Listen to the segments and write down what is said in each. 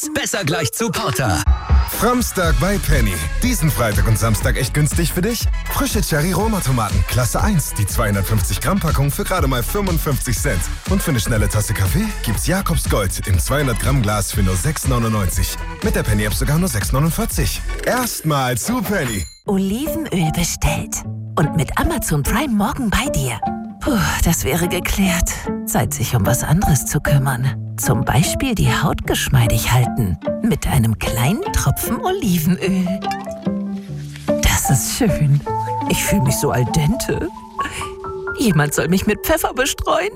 Besser gleich zu Porter. Framstag bei Penny. Diesen Freitag und Samstag echt günstig für dich? Frische Cherry-Roma-Tomaten, Klasse 1, die 250-Gramm-Packung für gerade mal 55 Cent. Und für eine schnelle Tasse Kaffee gibt's Jakobs Gold im 200-Gramm-Glas für nur 6,99. Mit der Penny-App sogar nur 6,49. Erstmal zu Penny. Olivenöl bestellt. Und mit Amazon Prime morgen bei dir. Puh, das wäre geklärt. Zeit, sich um was anderes zu kümmern. Zum Beispiel die Haut geschmeidig halten. Mit einem kleinen Tropfen Olivenöl. Das ist schön. Ich fühle mich so al dente. Jemand soll mich mit Pfeffer bestreuen.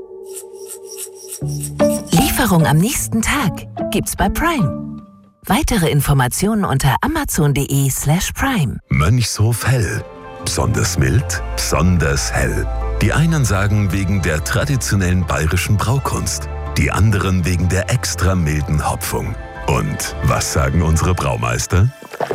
Lieferung am nächsten Tag gibt's bei Prime. Weitere Informationen unter amazon.de/prime. Mönchshof Hell. Besonders mild, besonders hell. Die einen sagen wegen der traditionellen bayerischen Braukunst, die anderen wegen der extra milden Hopfung. Und was sagen unsere Braumeister?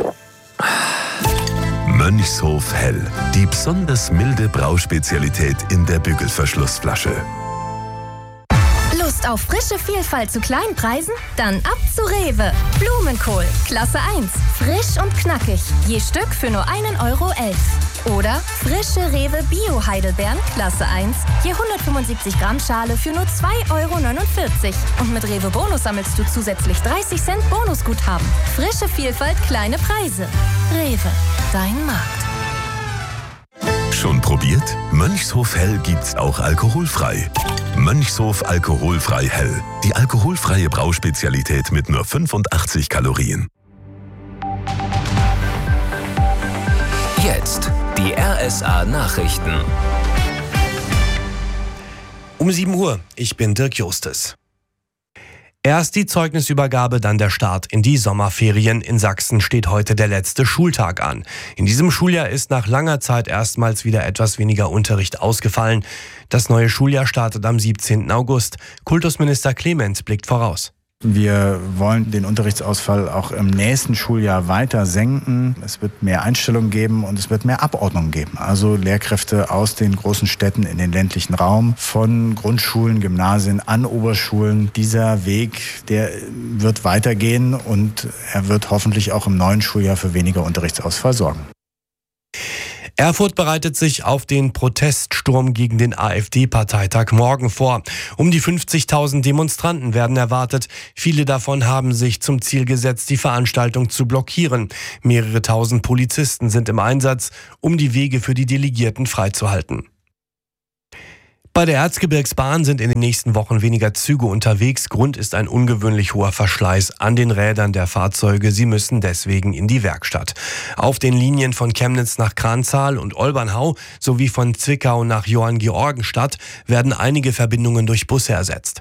Mönchshof Hell, die besonders milde Brauspezialität in der Bügelverschlussflasche. Lust auf frische Vielfalt zu kleinen Preisen? Dann ab zu Rewe. Blumenkohl, Klasse 1. Frisch und knackig. Je Stück für nur 1,11 €. Oder frische Rewe Bio-Heidelbeeren, Klasse 1. Je 175 Gramm Schale für nur 2,49 €. Und mit Rewe Bonus sammelst du zusätzlich 30 Cent Bonusguthaben. Frische Vielfalt, kleine Preise. Rewe, dein Markt. Schon probiert? Mönchshof Hell gibt's auch alkoholfrei. Mönchshof Alkoholfrei Hell. Die alkoholfreie Brauspezialität mit nur 85 Kalorien. Jetzt die RSA Nachrichten. Um 7 Uhr, ich bin Dirk Justes. Erst die Zeugnisübergabe, dann der Start in die Sommerferien. In Sachsen steht heute der letzte Schultag an. In diesem Schuljahr ist nach langer Zeit erstmals wieder etwas weniger Unterricht ausgefallen. Das neue Schuljahr startet am 17. August. Kultusminister Clemens blickt voraus. Wir wollen den Unterrichtsausfall auch im nächsten Schuljahr weiter senken. Es wird mehr Einstellungen geben und es wird mehr Abordnung geben. Also Lehrkräfte aus den großen Städten in den ländlichen Raum, von Grundschulen, Gymnasien an Oberschulen. Dieser Weg, der wird weitergehen und er wird hoffentlich auch im neuen Schuljahr für weniger Unterrichtsausfall sorgen. Erfurt bereitet sich auf den Proteststurm gegen den AfD-Parteitag morgen vor. Um die 50.000 Demonstranten werden erwartet. Viele davon haben sich zum Ziel gesetzt, die Veranstaltung zu blockieren. Mehrere tausend Polizisten sind im Einsatz, um die Wege für die Delegierten freizuhalten. Bei der Erzgebirgsbahn sind in den nächsten Wochen weniger Züge unterwegs. Grund ist ein ungewöhnlich hoher Verschleiß an den Rädern der Fahrzeuge. Sie müssen deswegen in die Werkstatt. Auf den Linien von Chemnitz nach Kranzahl und Olbernhau sowie von Zwickau nach Johanngeorgenstadt werden einige Verbindungen durch Busse ersetzt.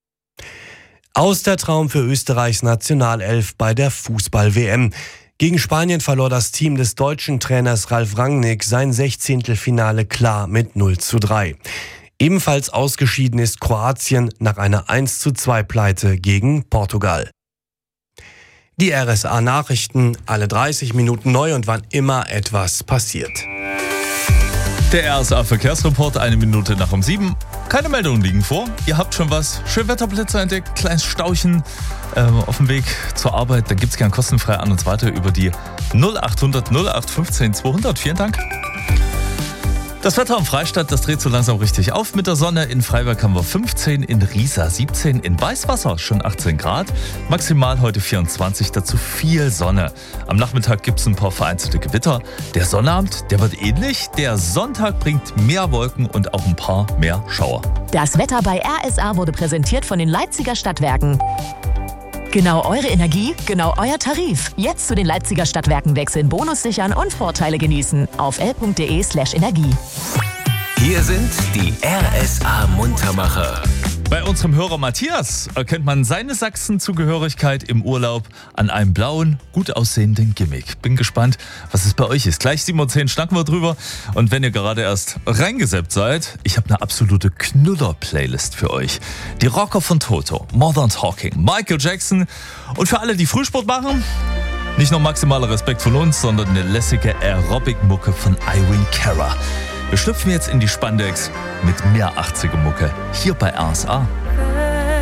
Aus der Traum für Österreichs Nationalelf bei der Fußball-WM. Gegen Spanien verlor das Team des deutschen Trainers Ralf Rangnick sein 16. Finale klar mit 0:3. Ebenfalls ausgeschieden ist Kroatien nach einer 1:2 Pleite gegen Portugal. Die RSA Nachrichten, alle 30 Minuten neu und wann immer etwas passiert. Der RSA Verkehrsreport, 1 Minute nach um 7. Keine Meldungen liegen vor. Ihr habt schon was. Schönwetterblitzer entdeckt, kleines Stauchen auf dem Weg zur Arbeit. Da gibt's gern kostenfrei an uns weiter über die 0800 0815 200. Vielen Dank. Das Wetter am Freistadt, das dreht so langsam richtig auf. Mit der Sonne in Freiberg haben wir 15, in Riesa 17, in Weißwasser schon 18 Grad. Maximal heute 24, dazu viel Sonne. Am Nachmittag gibt es ein paar vereinzelte Gewitter. Der Sonnabend, der wird ähnlich. Der Sonntag bringt mehr Wolken und auch ein paar mehr Schauer. Das Wetter bei RSA wurde präsentiert von den Leipziger Stadtwerken. Genau eure Energie, genau euer Tarif. Jetzt zu den Leipziger Stadtwerken wechseln, Bonus sichern und Vorteile genießen. Auf l.de/energie. Hier sind die RSA Muntermacher. Bei unserem Hörer Matthias erkennt man seine Sachsen-Zugehörigkeit im Urlaub an einem blauen, gut aussehenden Gimmick. Bin gespannt, was es bei euch ist. Gleich 7:10 Uhr schnacken wir drüber. Und wenn ihr gerade erst reingesappt seid, ich habe eine absolute Knuller-Playlist für euch. Die Rocker von Toto, Modern Talking, Michael Jackson. Und für alle, die Frühsport machen, nicht nur maximaler Respekt von uns, sondern eine lässige Aerobic-Mucke von Irene Cara. Wir schlüpfen jetzt in die Spandex mit mehr 80er Mucke hier bei RSA.